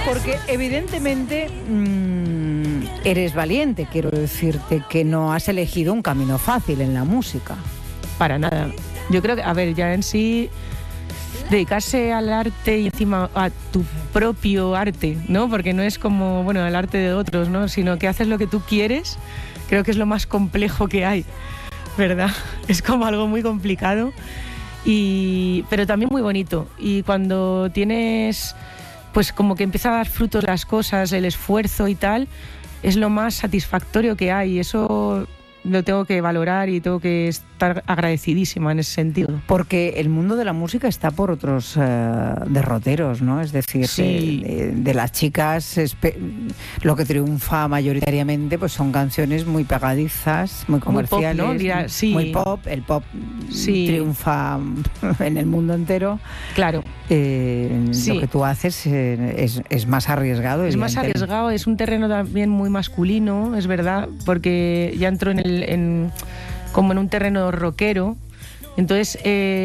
Porque evidentemente eres valiente, quiero decirte que no has elegido un camino fácil en la música. Para nada. Yo creo que, a ver, ya en sí, dedicarse al arte y encima a tu propio arte, ¿no? Porque no es como, bueno, el arte de otros, ¿no? Sino que haces lo que tú quieres, creo que es lo más complejo que hay, ¿verdad? Es como algo muy complicado, pero también muy bonito. Y cuando tienes, pues como que empieza a dar frutos las cosas, el esfuerzo y tal, es lo más satisfactorio que hay. Eso lo tengo que valorar y tengo que estar agradecidísima en ese sentido. Porque el mundo de la música está por otros derroteros, ¿no? Es decir, sí. de las chicas, lo que triunfa mayoritariamente pues son canciones muy pegadizas, muy comerciales, muy pop, ¿no? Sí. Muy pop. El pop sí. triunfa en el mundo entero. Claro. Sí. Lo que tú haces es más arriesgado. Es más arriesgado, es un terreno también muy masculino, es verdad, porque ya entró como en un terreno rockero. Entonces,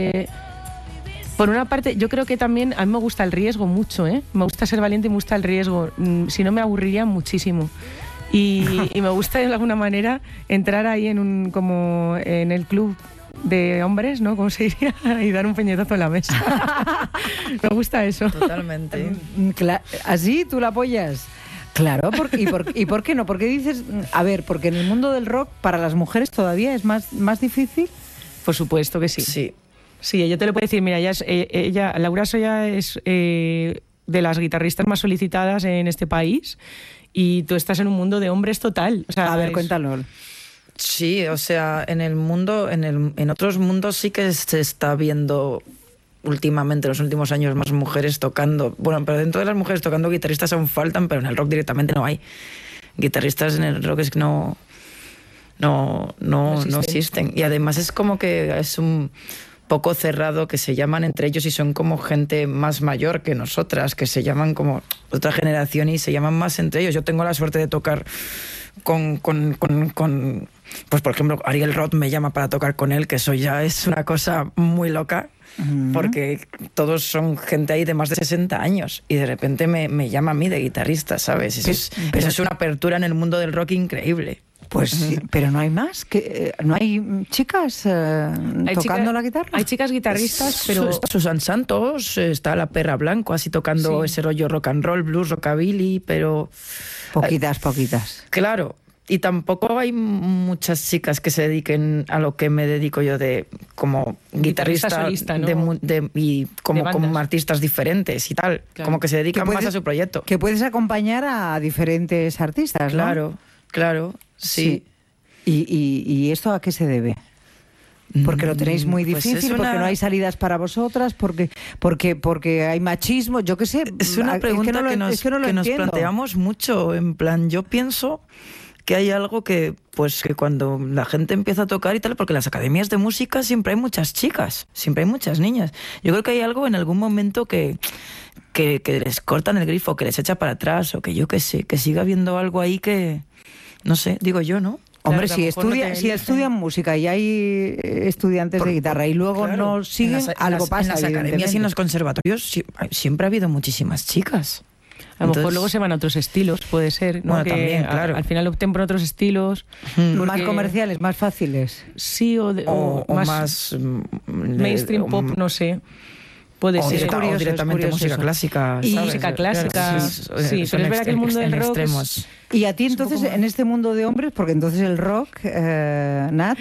por una parte, yo creo que también a mí me gusta el riesgo mucho, ¿eh? Me gusta ser valiente y me gusta el riesgo. Si no, me aburriría muchísimo. Y me gusta de alguna manera entrar ahí como en el club de hombres, ¿no? ¿Cómo se diría? Y dar un puñetazo en la mesa. Me gusta eso. Totalmente. ¿Así tú la apoyas? Claro, ¿y por qué no? Porque dices, a ver, porque en el mundo del rock para las mujeres todavía es más difícil. Por supuesto que sí. Sí. Sí, ella te lo puede decir. Mira, Laura Soya es de las guitarristas más solicitadas en este país y tú estás en un mundo de hombres total. O sea, a ver, cuéntalo. Sí, o sea, en el mundo, en otros mundos sí que se está viendo últimamente, en los últimos años, más mujeres tocando. Bueno, pero dentro de las mujeres tocando, guitarristas aún faltan, pero en el rock directamente no hay. Guitarristas en el rock es que no existen. Y además es como que es un poco cerrado, que se llaman entre ellos y son como gente más mayor que nosotras, que se llaman como otra generación y se llaman más entre ellos. Yo tengo la suerte de tocar con pues por ejemplo, Ariel Roth me llama para tocar con él, que eso ya es una cosa muy loca. Porque todos son gente ahí de más de 60 años y de repente me llama a mí de guitarrista, ¿sabes? Eso es una apertura en el mundo del rock increíble. Pues sí, pero no hay más, no hay chicas tocando la guitarra. Hay chicas guitarristas, pero está Susan Santos, está la Perra Blanco, así tocando ese rollo rock and roll, blues, rockabilly, pero poquitas. Claro. Y tampoco hay muchas chicas que se dediquen a lo que me dedico yo, de como guitarrista solista, ¿no? Y como artistas diferentes y tal, claro. Como que se dedican más a su proyecto. Que puedes acompañar a diferentes artistas, ¿no? Claro, sí. ¿Y esto a qué se debe? Porque lo tenéis muy difícil, porque no hay salidas para vosotras, porque hay machismo, yo qué sé. Es una pregunta que nos planteamos mucho, en plan, yo pienso que hay algo que cuando la gente empieza a tocar y tal, porque en las academias de música siempre hay muchas chicas, siempre hay muchas niñas. Yo creo que hay algo en algún momento que les cortan el grifo, que les echa para atrás, o que yo qué sé, que siga habiendo algo ahí que, no sé, digo yo, ¿no? Hombre, claro, si estudian música y hay estudiantes de guitarra y luego no siguen, algo pasa. En las academias y en los conservatorios siempre ha habido muchísimas chicas. A lo mejor luego se van a otros estilos, puede ser, ¿no? Bueno, que también, claro. Al final opten por otros estilos. Más comerciales, más fáciles. Sí, o más mainstream pop, no sé. Puede ser. O directamente música clásica. Y ¿sabes? Música clásica. Sí, pero es verdad que el mundo del rock extremos. Y a ti entonces, en este mundo de hombres, porque entonces el rock, Nat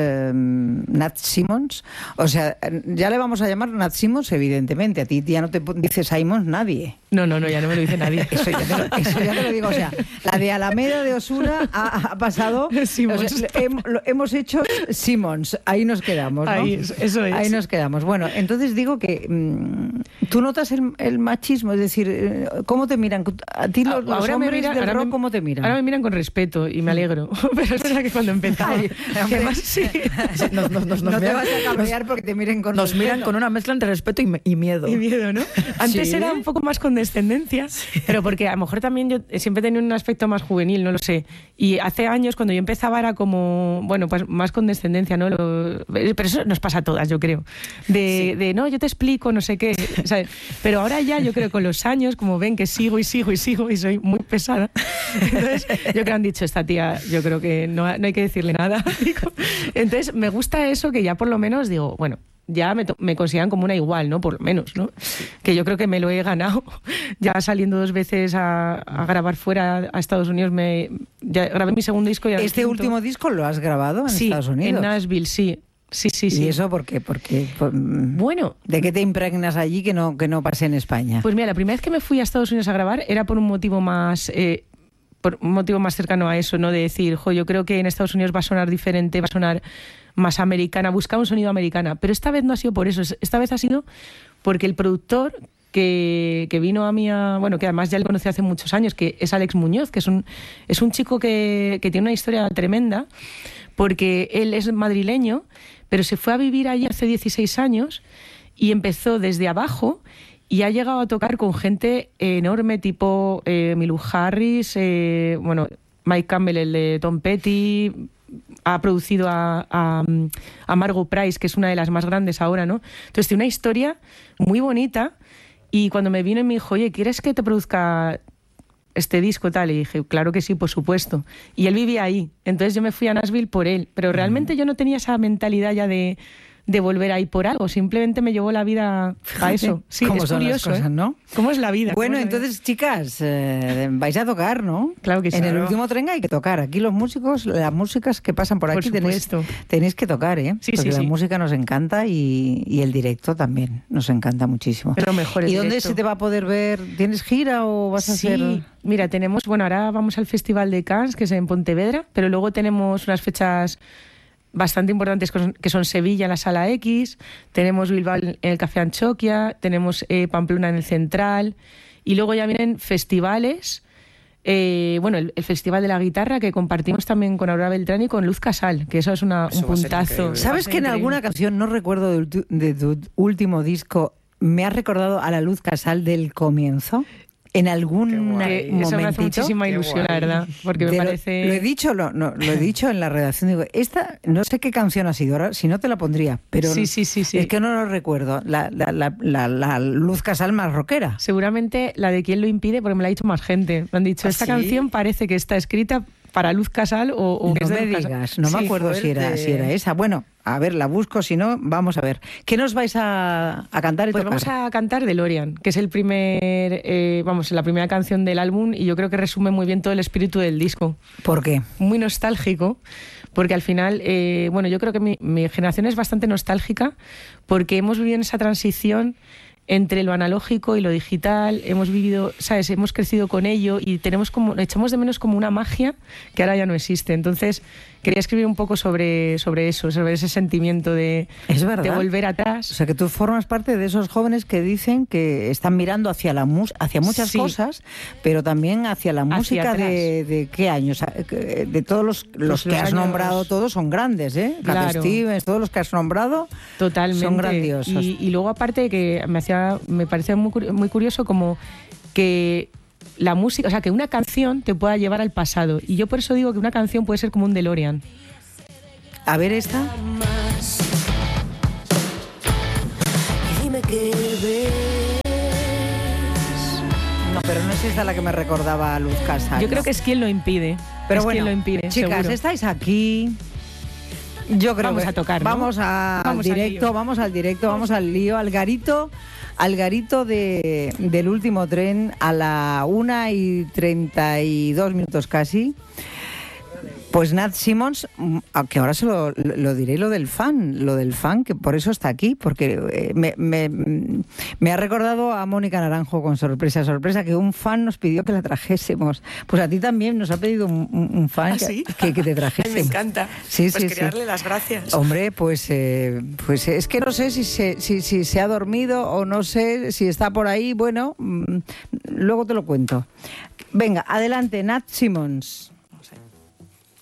Simmons, o sea, ya le vamos a llamar Nat Simmons, evidentemente. A ti ya no te dice Simons nadie. No, ya no me lo dice nadie. Eso ya te lo digo. O sea, la de Alameda de Osuna ha pasado. O sea, hemos hecho Simmons. Ahí nos quedamos, ¿no? Eso es. Ahí nos quedamos. Bueno, entonces digo que tú notas el machismo, es decir, ¿cómo te miran? A ti los hombres del rock, ¿cómo te te miran? Ahora me miran con respeto y me alegro. Pero es verdad que cuando empezaba... sí. No te vas a cabrear porque te miren con Nos respeto. miran con una mezcla entre respeto y miedo. Y miedo, ¿no? Antes Sí. era un poco más condescendencia, pero porque a lo mejor también yo siempre tenía un aspecto más juvenil, no lo sé. Y hace años, cuando yo empezaba, era como, bueno, pues más condescendencia, ¿no? Pero eso nos pasa a todas, yo creo. De no, yo te explico, no sé qué. ¿Sabes? Pero ahora ya, yo creo, con los años, como ven que sigo y soy muy pesada, entonces yo creo que han dicho, esta tía, yo creo que no hay que decirle nada. Entonces me gusta eso, que ya por lo menos digo, bueno, ya me consideran como una igual, ¿no? Por lo menos, ¿no? Que yo creo que me lo he ganado. Ya saliendo 2 veces a grabar fuera a Estados Unidos, ya grabé mi segundo disco. Y ¿Este último disco lo has grabado en Estados Unidos? En Nashville, sí. Sí. ¿Y eso por qué? Bueno, ¿de qué te impregnas allí que no pasé en España? Pues mira, la primera vez que me fui a Estados Unidos a grabar era por un motivo más... por un motivo más cercano a eso, ¿no? De decir, yo creo que en Estados Unidos va a sonar diferente, va a sonar más americana, buscaba un sonido americana. Pero esta vez no ha sido por eso, esta vez ha sido porque el productor que vino a mí, bueno, que además ya le conocí hace muchos años, que es Alex Muñoz, que es un chico que tiene una historia tremenda, porque él es madrileño, pero se fue a vivir allí hace 16 años y empezó desde abajo y ha llegado a tocar con gente enorme, tipo Emmylou Harris, Mike Campbell, el de Tom Petty, ha producido a Margot Price, que es una de las más grandes ahora, ¿no? Entonces tiene una historia muy bonita y cuando me vino y me dijo, oye, ¿quieres que te produzca este disco tal? Y dije, claro que sí, por supuesto. Y él vivía ahí, entonces yo me fui a Nashville por él, pero realmente yo no tenía esa mentalidad ya de volver ahí por algo, simplemente me llevó la vida a eso. Sí, ¿cómo es son curioso, las cosas, ¿no? ¿Cómo es la vida? Bueno, entonces, chicas, vais a tocar, ¿no? Claro que sí. En el último tren hay que tocar. Aquí los músicos, las músicas que pasan por aquí tenéis que tocar, ¿eh? Sí, porque sí, la sí. música nos encanta y el directo también nos encanta muchísimo. Es lo mejor, el ¿Y dónde directo. se te va a poder ver? ¿Tienes gira o vas a hacer...? Sí, mira, ahora vamos al Festival de Cannes, que es en Pontevedra, pero luego tenemos unas fechas bastante importantes que son Sevilla en la Sala X, tenemos Bilbao en el Café Anchoquia, tenemos Pamplona en el Central, y luego ya vienen festivales, el Festival de la Guitarra, que compartimos también con Aurora Beltrán y con Luz Casal, que eso es un puntazo. ¿Sabes que en alguna canción, no recuerdo de tu último disco, me has recordado a la Luz Casal del comienzo? En algún momentito. Eso me hace muchísima ilusión, la verdad, porque me parece... Lo he dicho en la redacción, digo, esta, no sé qué canción ha sido, ahora, si no te la pondría, pero sí. es que no lo recuerdo, la Luz Casal más rockera. Seguramente la de ¿Quién lo impide? Porque me la ha dicho más gente. Me han dicho, esta canción parece que está escrita para Luz Casal o que no es de me Luz digas, Casal. no me Sí, acuerdo si era esa. Bueno, a ver, la busco, si no, vamos a ver. ¿Qué nos vais a cantar y Pues tocar? vamos a cantar DeLorean, que es la primera canción del álbum y yo creo que resume muy bien todo el espíritu del disco. ¿Por qué? Muy nostálgico, porque al final, yo creo que mi generación es bastante nostálgica porque hemos vivido en esa transición entre lo analógico y lo digital, hemos vivido, ¿sabes? Hemos crecido con ello y echamos de menos como una magia que ahora ya no existe. Entonces, quería escribir un poco sobre eso, sobre ese sentimiento de volver atrás. O sea, que tú formas parte de esos jóvenes que dicen que están mirando hacia muchas cosas, pero también hacia la música de ¿qué años? De todos los que has años... nombrado, todos son grandes, ¿eh? Claro. Cat Stevens, todos los que has nombrado, totalmente, son grandiosos. Y luego, aparte, que me parecía muy curioso como que la música, o sea, que una canción te pueda llevar al pasado. Y yo por eso digo que una canción puede ser como un DeLorean. A ver esta. Dime qué ves. No, pero no es esta la que me recordaba a Luz Casal. Yo creo que es Quien lo impide. Pero es bueno, Quien lo impide, chicas, seguro. estáis aquí. Yo creo vamos que a tocar, ¿no? vamos al directo, vamos al lío, al garito del último tren a la 1:32 casi. Pues Nat Simmons, que ahora se lo diré, lo del fan, que por eso está aquí, porque me ha recordado a Mónica Naranjo con sorpresa, que un fan nos pidió que la trajésemos. Pues a ti también nos ha pedido un fan que te trajésemos. Me encanta. Sí, pues quería darle las gracias. Hombre, pues es que no sé si se ha dormido o no sé si está por ahí. Bueno, luego te lo cuento. Venga, adelante, Nat Simmons.